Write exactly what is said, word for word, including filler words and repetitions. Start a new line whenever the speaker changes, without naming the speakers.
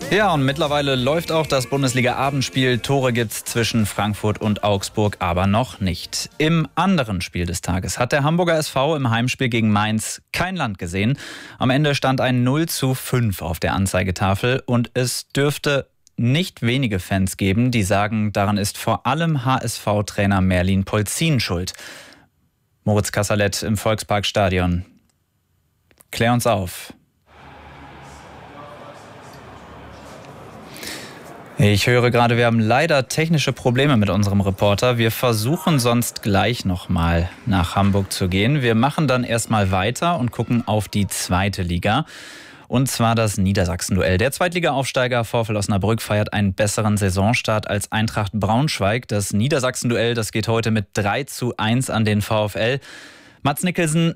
Ja, und mittlerweile läuft auch das Bundesliga-Abendspiel. Tore gibt's zwischen Frankfurt und Augsburg, aber noch nicht. Im anderen Spiel des Tages hat der Hamburger S V im Heimspiel gegen Mainz kein Land gesehen. Am Ende stand ein null zu fünf auf der Anzeigetafel und es dürfte nicht wenige Fans geben, die sagen, daran ist vor allem H S V-Trainer Merlin Polzin schuld. Moritz Kasserlet im Volksparkstadion. Klär uns auf. Ich höre gerade, wir haben leider technische Probleme mit unserem Reporter. Wir versuchen sonst gleich nochmal nach Hamburg zu gehen. Wir machen dann erstmal weiter und gucken auf die zweite Liga. Und zwar das Niedersachsen-Duell. Der Zweitliga-Aufsteiger VfL Osnabrück feiert einen besseren Saisonstart als Eintracht Braunschweig. Das Niedersachsen-Duell, das geht heute mit drei zu eins an den VfL. Mads Nicholson,